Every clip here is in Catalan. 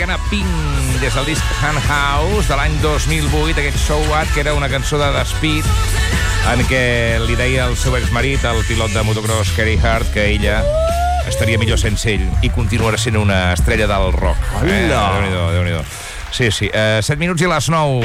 nord-americana Pink, des del disc Hand House de l'any 2008, aquest So What, que era una cançó de despit en què li deia al seu exmarit, el pilot de motocross Kerry Hart, que ella estaria millor sense ell i continuarà sent una estrella del rock. Déu-n'hi-do. Sí. 7 minuts i les 9.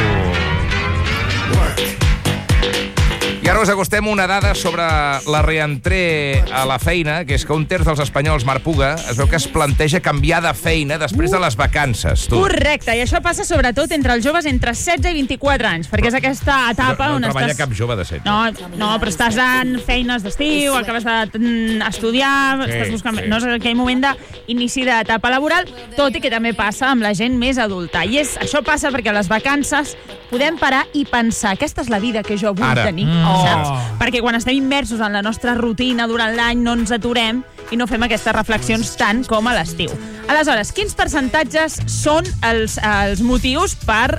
I ara us acostem una dada sobre la reentré a la feina, que és que un terç dels espanyols, Marc Puga, es veu que es planteja canviar de feina després de les vacances. Correcte, i això passa sobretot entre els joves entre 16 i 24 anys, perquè és aquesta etapa on no treballa estàs... cap jove de 16. No, però estàs en feines d'estiu, acabes d'estudiar, estàs buscant... Sí. No és aquell moment d'inici d'etapa laboral, tot i que també passa amb la gent més adulta. I això passa perquè a les vacances podem parar i pensar, aquesta és la vida que jo vull tenir. Saps? Perquè quan estem immersos en la nostra rutina durant l'any no ens aturem i no fem aquestes reflexions tant com a l'estiu. Aleshores, quins percentatges són els motius per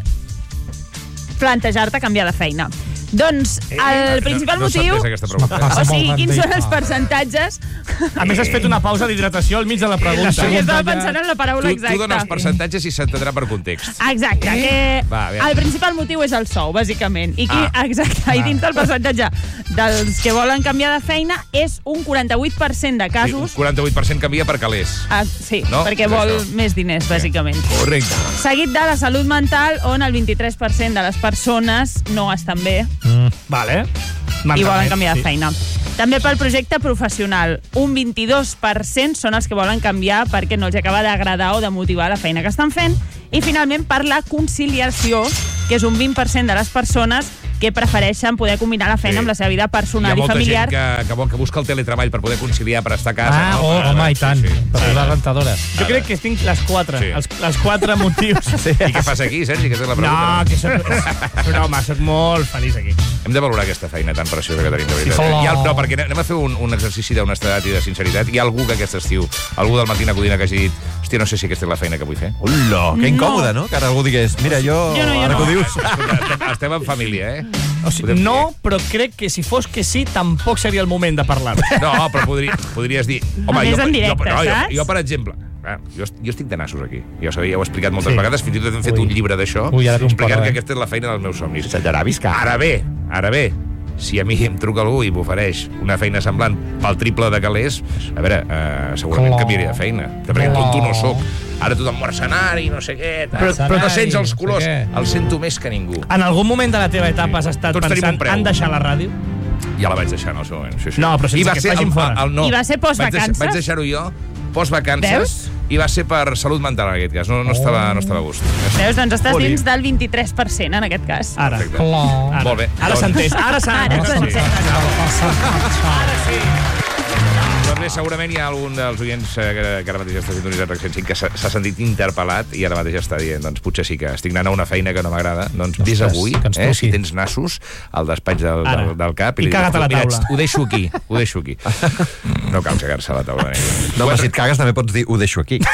plantejar-te canviar de feina? Doncs el principal motiu... O sigui, quins són els percentatges... A més, has fet una pausa d'hidratació al mig de la pregunta. Perquè estava pensant en la paraula exacta. Tu dones percentatges i s'entendrà per context. Exacte, el principal motiu és el sou, bàsicament. I dins del percentatge dels que volen canviar de feina és un 48% de casos... Sí, un 48% canvia per calés. Sí, perquè vol més diners, bàsicament. Correcte. Seguit de la salut mental, on el 23% de les persones no estan bé. Vale. I volen canviar de feina. També pel projecte professional. Un 22% són els que volen canviar perquè no els acaba d'agradar o de motivar la feina que estan fent. I finalment per la conciliació, que és un 20% de les persones que prefereixen poder combinar la feina amb la seva vida personal i familiar. Hi ha molta gent que busca el teletreball per poder conciliar, per estar a casa. Home, i tant. Per les rentadores. Jo crec que tinc les 4. Els 4 motius. I què fas aquí, Sergi? Que és la pregunta. No, que soc molt feliç aquí. Hem de valorar aquesta feina tan preciosa que tenim, de veritat. No, perquè anem a fer un exercici d'honestedat i de sinceritat. Hi ha algú que aquest estiu, algú del Martina Codina que hagi dit hòstia, no sé si aquesta és la feina que vull fer. Hola, que incòmode, no? Que ara algú digués, mira, jo... Ara que ho dius. Estem en família, O sigui, no, però crec que si fos que sí, tampoc seria el moment de parlar. No, però podries dir... Home, més en directe, saps? Jo, per exemple, jo estic de nassos aquí. Ja ho he explicat moltes vegades, fins i tot hem fet un llibre d'això, explicant que aquesta és la feina dels meus somnis. Ara bé, si a mi em truca algú i m'ofereix una feina semblant pel triple de calés, a veure, segurament canviaré de feina. Perquè tu no sóc. Ara tothom mercenari, no sé què... Però no sents els colors. Els sento més que ningú. En algun moment de la teva etapa has estat pensant en deixar la ràdio? Ja la vaig deixar en el seu moment. No, però sense que facin fora. I va ser postvacances? Vaig deixar-ho jo, postvacances, i va ser per salut mental, en aquest cas. No estava a gust. Veus, doncs estàs dins del 23%, en aquest cas. Ara. Molt bé. Ara s'ha entès. Ara sí. Doncs bé, segurament hi ha algun dels oients que ara mateix està fent un Isaac 105 que s'ha sentit interpel·lat i ara mateix està dient, doncs potser sí que estic anant a una feina que no m'agrada, doncs vés avui, si tens nassos, al despatx del cap i caga't a la taula. Ho deixo aquí. No cal cagar-se a la taula. No, però si et cagues també pots dir ho deixo aquí.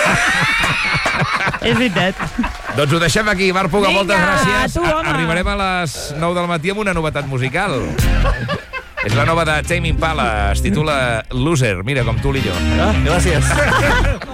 És veritat. Doncs ho deixem aquí. Marc Puga, moltes gràcies. Arribarem a les 9 del matí amb una novetat musical. És la nova de Tame Impala, es titula Loser. Mira, com tu i jo. Gràcies.